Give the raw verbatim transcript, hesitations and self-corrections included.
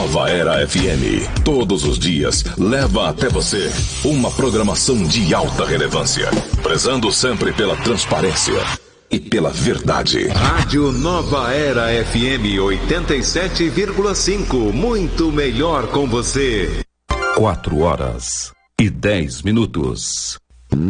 Nova Era F M, todos os dias, leva até você uma programação de alta relevância, prezando sempre pela transparência e pela verdade. Rádio Nova Era F M oitenta e sete vírgula cinco, muito melhor com você. Quatro horas e dez minutos.